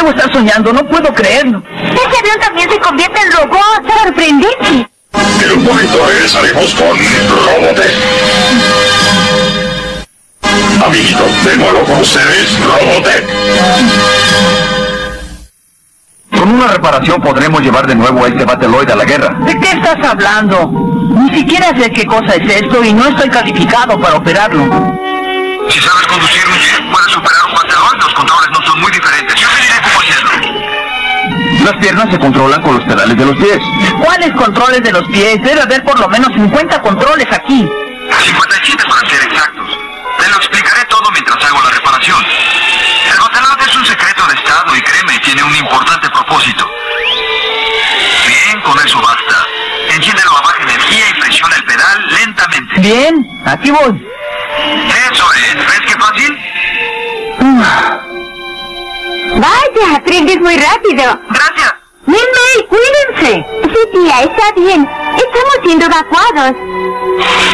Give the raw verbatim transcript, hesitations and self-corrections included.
debo estar soñando, no puedo creerlo. Ese avión también se convierte en robot. ¡Sorprendente! En un momento regresaremos con Robotech. Amiguitos, de nuevo con ustedes, Robotech. Con una reparación podremos llevar de nuevo a este Bateloid a la guerra. ¿De qué estás hablando? Ni siquiera sé qué cosa es esto y no estoy calificado para operarlo. Si sabes conducir un jet, puedes superar un Bateloid. Los controles no son muy diferentes. Yo te diré cómo hacerlo. Las piernas se controlan con los pedales de los pies. ¿Cuáles controles de los pies? Debe haber por lo menos cincuenta controles aquí. cincuenta y siete para ser exactos. Te lo explicaré todo mientras hago la reparación. El Bateloid es un secreto de estado y créeme, tiene un importante propósito. Bien, con eso basta. Enciéndelo a baja energía y presiona el pedal lentamente. Bien, aquí voy. Eso es. ¿Ves qué fácil? Vaya, aprendes muy rápido. Gracias. Min-May, cuídense. Sí, tía, está bien. Estamos siendo evacuados.